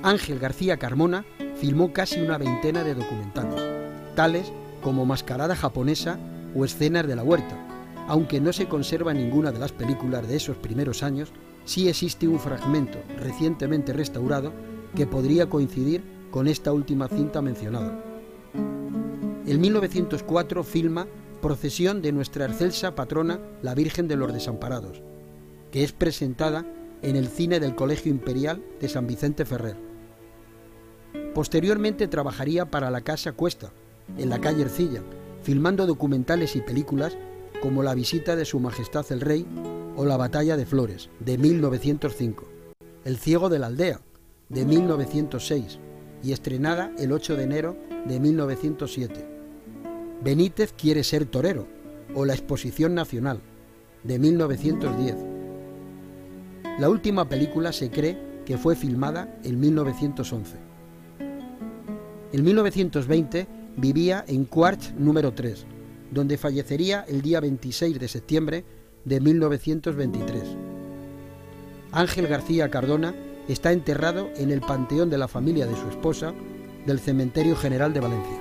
Ángel García Carmona filmó casi una veintena de documentales, tales como Mascarada japonesa o Escenas de la huerta. Aunque no se conserva ninguna de las películas de esos primeros años, sí existe un fragmento recientemente restaurado que podría coincidir con esta última cinta mencionada. En 1904 filma Procesión de Nuestra Excelsa Patrona, la Virgen de los Desamparados, que es presentada en el cine del Colegio Imperial de San Vicente Ferrer. Posteriormente trabajaría para la Casa Cuesta, en la calle Ercilla, filmando documentales y películas como La visita de Su Majestad el Rey o La batalla de Flores, de 1905, El ciego de la aldea, de 1906, y estrenada el 8 de enero de 1907. Benítez quiere ser torero, o La Exposición Nacional, de 1910. La última película se cree que fue filmada en 1911. En 1920 vivía en Quartz número 3, donde fallecería el día 26 de septiembre de 1923. Ángel García Cardona está enterrado en el panteón de la familia de su esposa del Cementerio General de Valencia.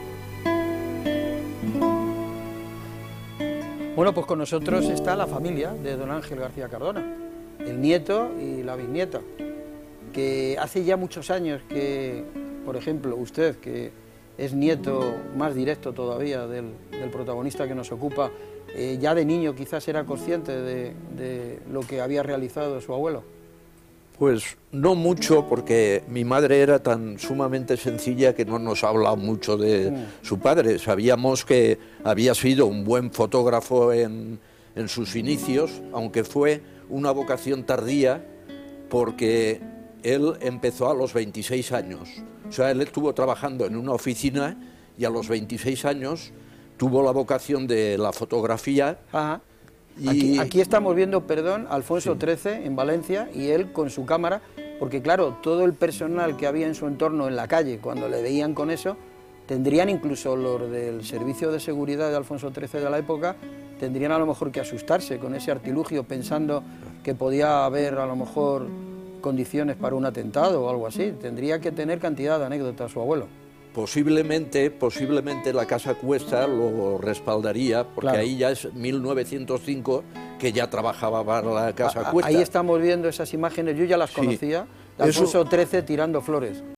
Bueno, pues con nosotros está la familia de don Ángel García Cardona, el nieto y la bisnieta, que hace ya muchos años que, por ejemplo, usted, que es nieto más directo todavía del protagonista que nos ocupa, ya de niño quizás era consciente de lo que había realizado su abuelo. Pues no mucho, porque mi madre era tan sumamente sencilla que no nos ha hablado mucho de su padre. Sabíamos que había sido un buen fotógrafo en sus inicios, aunque fue una vocación tardía, porque él empezó a los 26 años. O sea, él estuvo trabajando en una oficina y a los 26 años tuvo la vocación de la fotografía. Ajá. Aquí estamos viendo, perdón, Alfonso XIII en Valencia, y él con su cámara, porque claro, todo el personal que había en su entorno en la calle, cuando le veían con eso, tendrían, incluso los del servicio de seguridad de Alfonso XIII de la época, tendrían a lo mejor que asustarse con ese artilugio, pensando que podía haber a lo mejor condiciones para un atentado o algo así. Tendría que tener cantidad de anécdotas su abuelo. Posiblemente la Casa Cuesta lo respaldaría, porque claro, ahí ya es 1905 que ya trabajaba para la Casa Cuesta. Ahí estamos viendo esas imágenes, yo ya las conocía, de Alfonso XIII tirando flores.